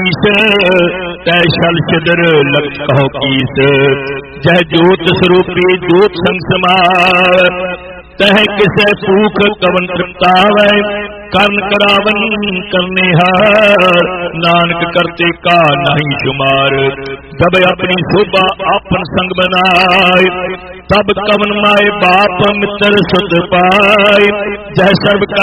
शीश तै शल छिदर लग कहो कीस। जह जोत स्वरूपी जोत संग समाय तह किसे भूख कवन तृप्तावै। कर्ण करावन करने हार नानक करते का नहीं शुमार। जब अपनी शोभा आपन संग बनाए तब कवन माए बाप मित्र सुध पाए। जह सर्व